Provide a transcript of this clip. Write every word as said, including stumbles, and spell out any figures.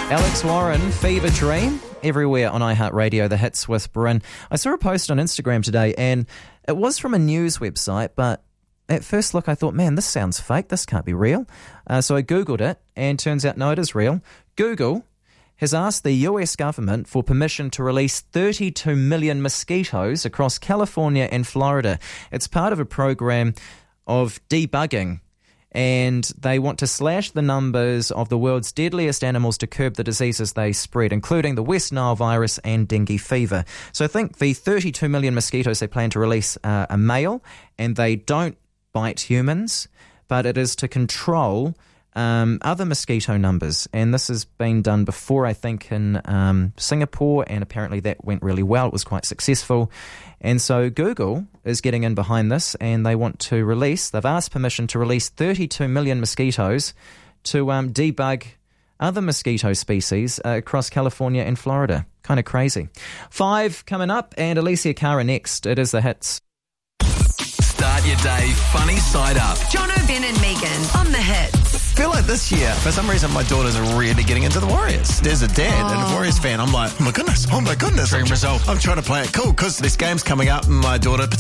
Alex Warren, Fever Dream, everywhere on iHeartRadio, the hits with Bryn. I saw a post on Instagram today, and it was from a news website, but at first look I thought, man, this sounds fake, this can't be real. Uh, so I Googled it, and turns out, no, it is real. Google has asked the U S government for permission to release thirty-two million mosquitoes across California and Florida. It's part of a program of debugging, and they want to slash the numbers of the world's deadliest animals to curb the diseases they spread, including the West Nile virus and dengue fever. So I think the thirty-two million mosquitoes they plan to release uh, are male, and they don't bite humans, but it is to control Um, other mosquito numbers, and this has been done before, I think, in um, Singapore, and apparently that went really well. It was quite successful, and so Google is getting in behind this, and they want to release, they've asked permission to release thirty-two million mosquitoes to um, debug other mosquito species uh, across California and Florida. Kind of crazy. Five coming up, and Alicia Cara next. It is the hits. Start your day funny side up. John O'Ben and Megan on the hits. I feel like this year, for some reason, my daughters are really getting into the Warriors. There's a dad oh. and a Warriors fan. I'm like, oh my goodness, oh my goodness. Dream I'm, result. I'm trying to play it cool because this game's coming up, and my daughter